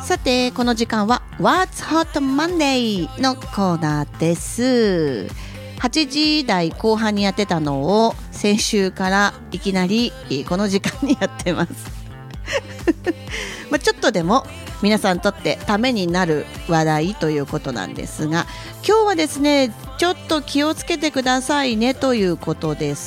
さてこの時間は What's Hot Monday のコーナーです。8時台後半にやってたのを先週からいきなりこの時間にやってますちょっとでも皆さんにとってためになる話題ということなんですが、今日はですねちょっと気をつけてくださいねということです。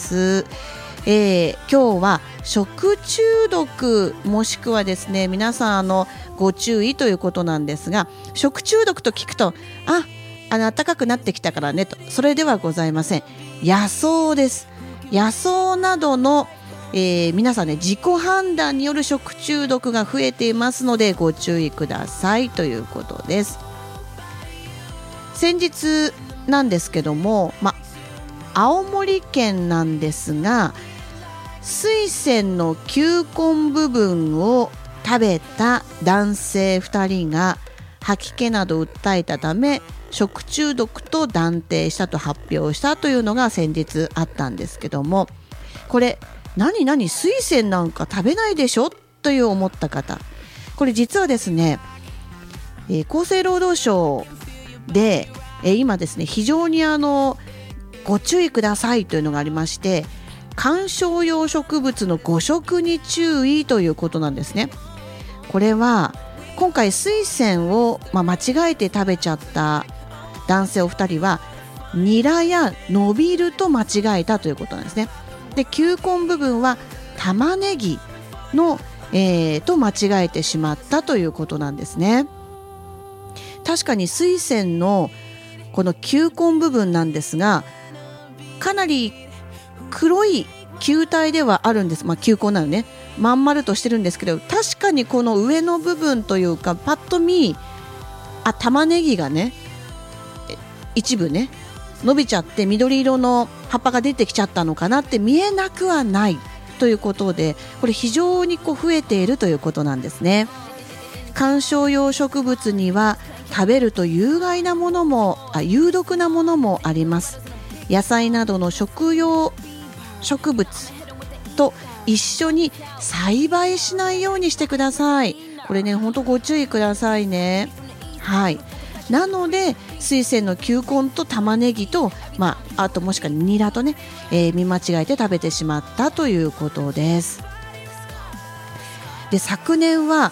今日は食中毒もしくはですね皆さんご注意ということなんですが、食中毒と聞くと暖かくなってきたからねと、それではございません。野草です。野草などの、皆さんね自己判断による食中毒が増えていますのでご注意くださいということです。先日なんですけども、青森県なんですが、水仙の球根部分を食べた男性2人が吐き気などを訴えたため食中毒と断定したと発表したというのが先日あったんですけども、これ何水仙なんか食べないでしょという思った方、これ実はですね、厚生労働省で、今ですね非常にご注意くださいというのがありまして、観賞用植物の誤食に注意ということなんですね。これは今回水仙を、間違えて食べちゃった男性お二人はニラやノビルと間違えたということなんですね。で球根部分は玉ねぎの、と間違えてしまったということなんですね。確かに水仙のこの球根部分なんですが、かなり黒い球体ではあるんです。球根なのね、まん丸としてるんですけど、確かにこの上の部分というかパッと見玉ねぎがね一部ね伸びちゃって緑色の葉っぱが出てきちゃったのかなって見えなくはないということで、これ非常に増えているということなんですね。観賞用植物には食べると有毒なものもあります。野菜などの食用植物と一緒に栽培しないようにしてください。これね本当ご注意くださいね。はい。なので水仙の球根と玉ねぎと、あともしくはニラとね、見間違えて食べてしまったということです。で昨年は、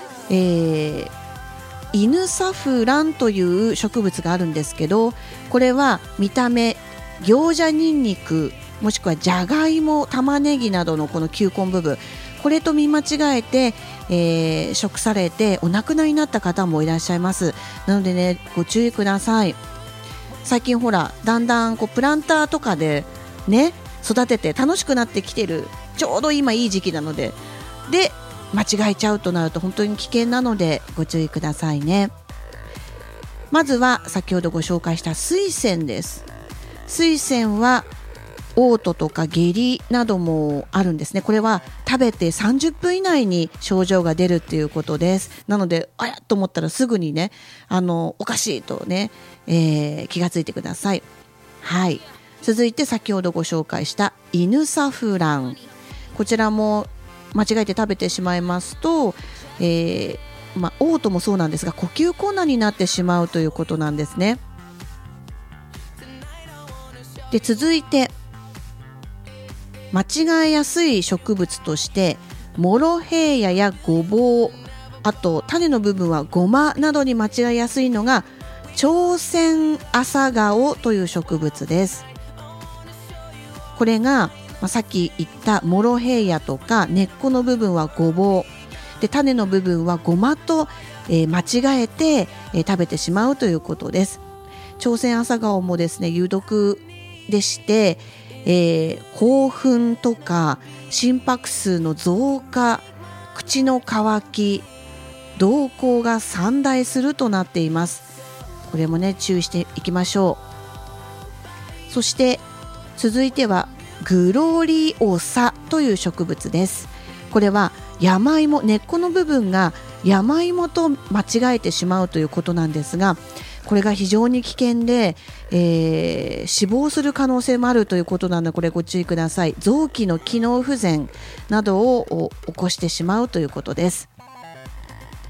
犬サフランという植物があるんですけど、これは見た目行者ニンニクもしくはじゃがいも、玉ねぎなどのこの球根部分、これと見間違えて、食されてお亡くなりになった方もいらっしゃいます。なのでねご注意ください。最近ほらだんだんプランターとかでね育てて楽しくなってきてる、ちょうど今いい時期なので間違えちゃうとなると本当に危険なのでご注意くださいね。まずは先ほどご紹介した水仙です。水仙は嘔吐とか下痢などもあるんですね。これは食べて30分以内に症状が出るっていうことです。なのでやっと思ったらすぐにねおかしいとね、気がついてください。はい。続いて先ほどご紹介した犬サフラン、こちらも間違えて食べてしまいますと、嘔吐もそうなんですが呼吸困難になってしまうということなんですね。で続いて間違えやすい植物としてモロヘイヤやゴボウ、あと種の部分はゴマなどに間違えやすいのが朝鮮朝顔という植物です。これが、さっき言ったモロヘイヤとか根っこの部分はゴボウで種の部分はゴマと、間違えて、食べてしまうということです。朝鮮朝顔もですね有毒でして、興奮とか心拍数の増加、口の渇き、瞳孔が散大するとなっています。これもね注意していきましょう。そして続いてはグロリオサという植物です。これは山芋、根っこの部分が山芋と間違えてしまうということなんですが、これが非常に危険で、死亡する可能性もあるということなのでこれご注意ください。臓器の機能不全などを起こしてしまうということです。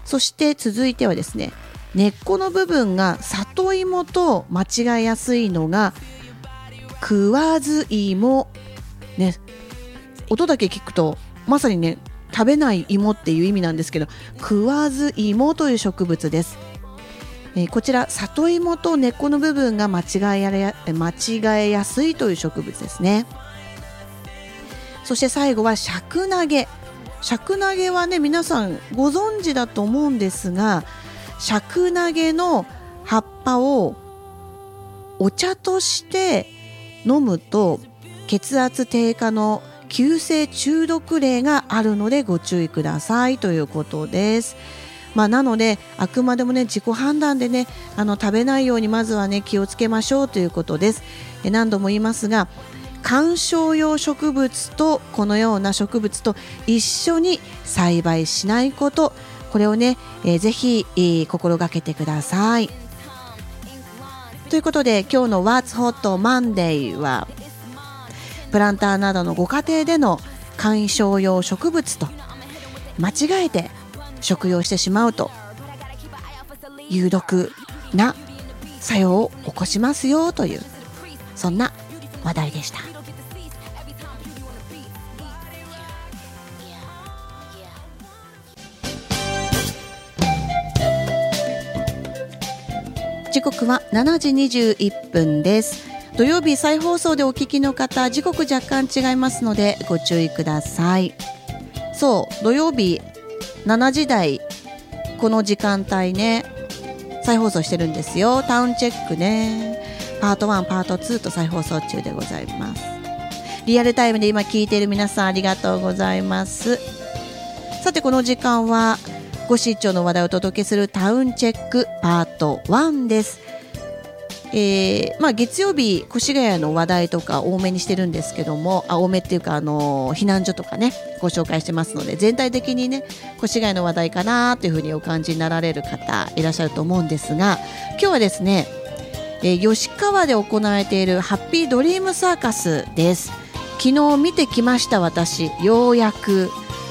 そして続いてはですね、根っこの部分が里芋と間違いやすいのが食わず芋ね。音だけ聞くとまさにね、食べない芋っていう意味なんですけど、食わず芋という植物です。こちら里芋と根っこの部分が間違えやすいという植物ですね。そして最後はシャクナゲ。シャクナゲはね、皆さんご存知だと思うんですが、シャクナゲの葉っぱをお茶として飲むと血圧低下の急性中毒例があるのでご注意くださいということです。なのであくまでもね、自己判断でね、食べないようにまずはね、気をつけましょうということです。何度も言いますが、観賞用植物とこのような植物と一緒に栽培しないこと、これをね、ぜひ心がけてください。ということで今日の What's Hot Monday はプランターなどのご家庭での観賞用植物と間違えて食用してしまうと有毒な作用を起こしますよという、そんな話題でした。時刻は7時21分です。土曜日再放送でお聞きの方、時刻若干違いますのでご注意ください。そう、土曜日7時台この時間帯ね、再放送してるんですよ。タウンチェックね、パート1パート2と再放送中でございます。リアルタイムで今聞いている皆さんありがとうございます。さてこの時間はご視聴の話題をお届けするタウンチェックパート1です。月曜日越谷の話題とか多めにしてるんですけども、多めっていうか避難所とかねご紹介してますので、全体的にね越谷の話題かなというふうにお感じになられる方いらっしゃると思うんですが、今日はですね、吉川で行われているハッピードリームサーカスです。昨日見てきました。私ようやく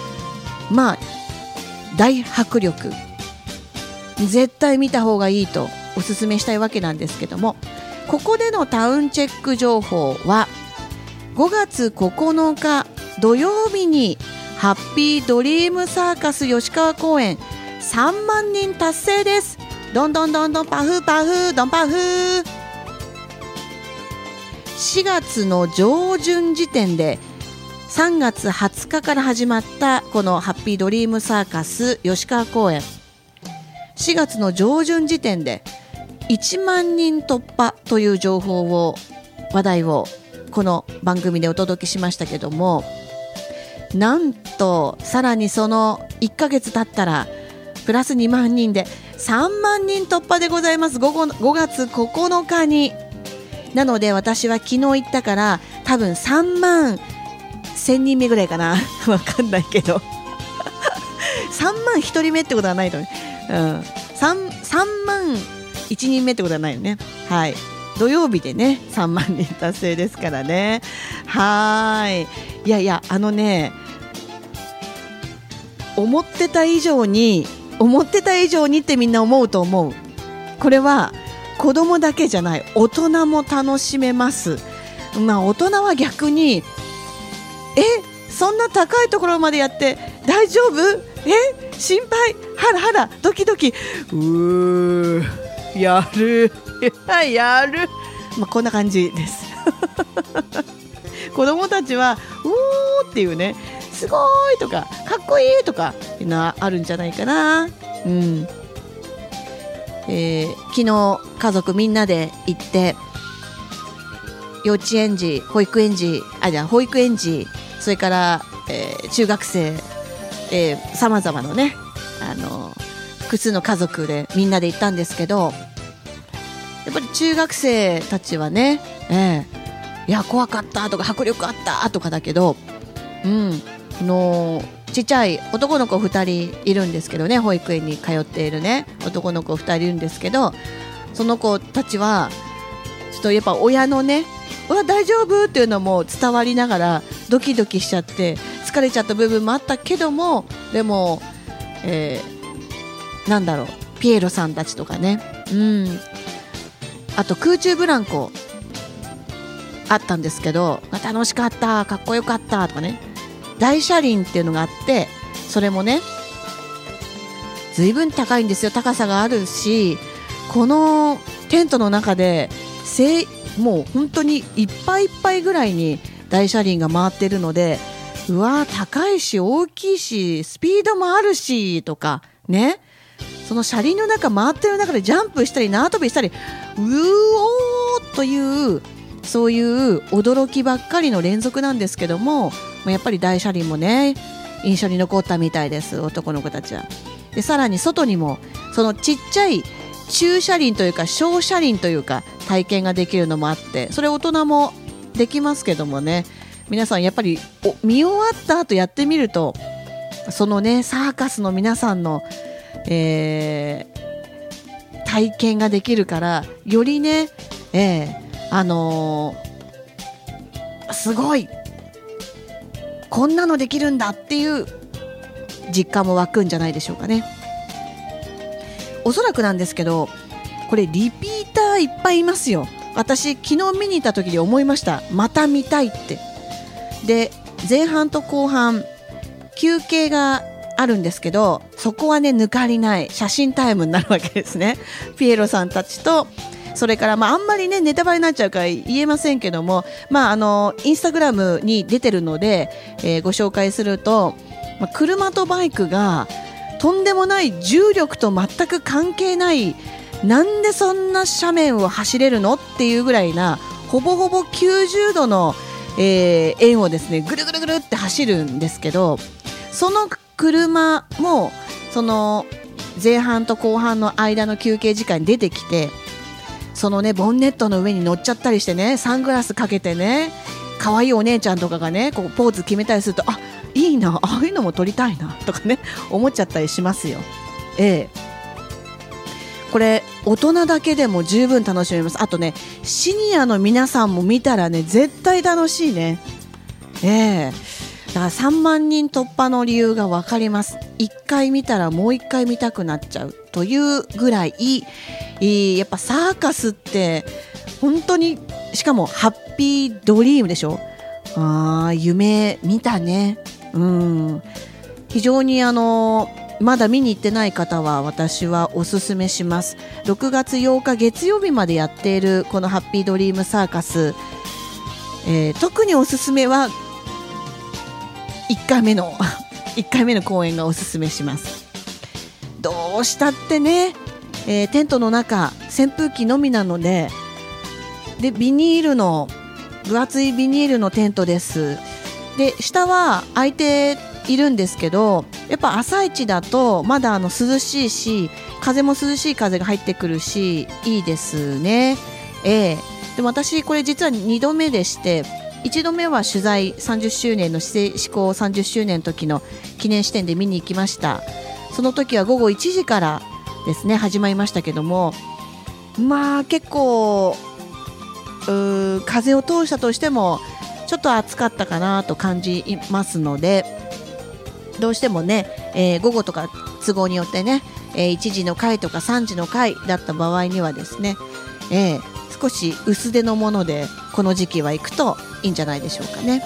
大迫力、絶対見た方がいいとおすすめしたいわけなんですけども、ここでのタウンチェック情報は5月9日土曜日にハッピードリームサーカス吉川公演3万人達成です。どんどんどんどんパフパフドンパフ。4月の上旬時点で3月20日から始まったこのハッピードリームサーカス吉川公演、4月の上旬時点で1万人突破という話題をこの番組でお届けしましたけども、なんとさらにその1ヶ月経ったらプラス2万人で3万人突破でございます。5月9日に。なので私は昨日行ったから多分3万1000人目ぐらいかなわかんないけど3万1人目ってことはないとね、3万1人目ってことはないよね。はい、土曜日でね3万人達成ですからね。はい、いや思ってた以上にってみんな思うと思う。これは子供だけじゃない、大人も楽しめます。大人は逆にそんな高いところまでやって大丈夫？心配、ハラドキドキ、やるやる、こんな感じです子供たちはおーっていうね、すごいとかかっこいいとかいうのはあるんじゃないかな。昨日家族みんなで行って幼稚園児、保育園児、それから、中学生、様々のね複数の家族でみんなで行ったんですけど、やっぱり中学生たちはね、いや怖かったとか迫力あったとかだけど、ちっちゃい男の子2人いるんですけどね、保育園に通っているね男の子2人いるんですけど、その子たちはちょっとやっぱ親のね大丈夫っていうのも伝わりながらドキドキしちゃって疲れちゃった部分もあったけども、でも、 なんだろう、ピエロさんたちとかね、あと空中ブランコあったんですけど、楽しかった、かっこよかったとかね、大車輪っていうのがあって、それもねずいぶん高いんですよ。高さがあるし、このテントの中でもう本当にいっぱいいっぱいぐらいに大車輪が回ってるので、うわー高いし大きいしスピードもあるしとかね、その車輪の中回ってる中でジャンプしたり縄跳びしたり、うおーというそういう驚きばっかりの連続なんですけども、やっぱり大車輪もね印象に残ったみたいです、男の子たちは。でさらに外にもそのちっちゃい中車輪というか小車輪というか体験ができるのもあって、それ大人もできますけどもね、皆さんやっぱり見終わった後やってみると、そのねサーカスの皆さんの、体験ができるからよりね、すごいこんなのできるんだっていう実感も湧くんじゃないでしょうかね。おそらくなんですけど、これリピーターいっぱいいますよ。私昨日見に行った時に思いました。また見たいって。で前半と後半休憩があるんですけど、そこはね抜かりない写真タイムになるわけですね。ピエロさんたちと、それからあんまりねネタバレになっちゃうから言えませんけども、インスタグラムに出てるので、ご紹介すると、車とバイクがとんでもない重力と全く関係ない、なんでそんな斜面を走れるのっていうぐらいな、ほぼほぼ90度の、円をですねぐるぐるぐるって走るんですけど、その車もその前半と後半の間の休憩時間に出てきて、そのねボンネットの上に乗っちゃったりしてね、サングラスかけてね可愛いお姉ちゃんとかがねこうポーズ決めたりすると、いいな、ああいうのも撮りたいなとかね思っちゃったりしますよ。これ大人だけでも十分楽しめます。あとねシニアの皆さんも見たらね絶対楽しいね。だから3万人突破の理由が分かります。1回見たらもう1回見たくなっちゃうというぐらい、やっぱサーカスって本当に、しかもハッピードリームでしょ。夢見たね。非常にまだ見に行ってない方は私はおすすめします。6月8日月曜日までやっているこのハッピードリームサーカス、特におすすめは1回目の公演がおすすめします。どうしたってね、テントの中扇風機のみなので、ビニールの分厚いビニールのテントです。で下は空いているんですけど、やっぱ朝一だとまだ涼しいし、風も涼しい風が入ってくるしいいですね。でも私これ実は2度目でして、1度目は取材30周年の施行30周年の時の記念式典で見に行きました。その時は午後1時からですね始まりましたけども、結構風を通したとしてもちょっと暑かったかなと感じますので、どうしてもね、午後とか都合によってね、1時の回とか3時の回だった場合にはですね、少し薄手のものでこの時期は行くといいんじゃないでしょうかね。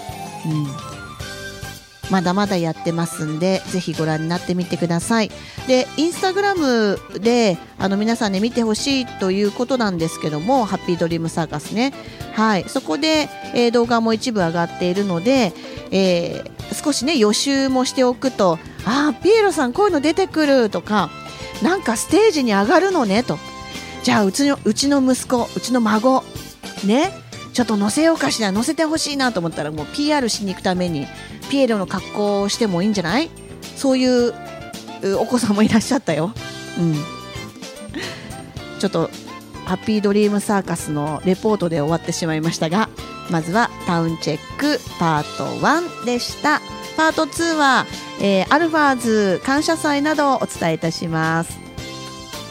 まだまだやってますんで、ぜひご覧になってみてください。でインスタグラムで皆さんね見てほしいということなんですけども、ハッピードリームサーカスね、そこで、動画も一部上がっているので、少しね予習もしておくと、ピエロさんこういうの出てくるとか、なんかステージに上がるのねと、じゃあうちの息子、うちの孫ねちょっと乗せようかしら、乗せてほしいなと思ったら、もう PR しに行くためにピエロの格好をしてもいいんじゃない？そういうお子さんもいらっしゃったよ。ちょっとハッピードリームサーカスのレポートで終わってしまいましたが、まずはタウンチェックパート1でした。パート2は、アルファーズ感謝祭などをお伝えいたします。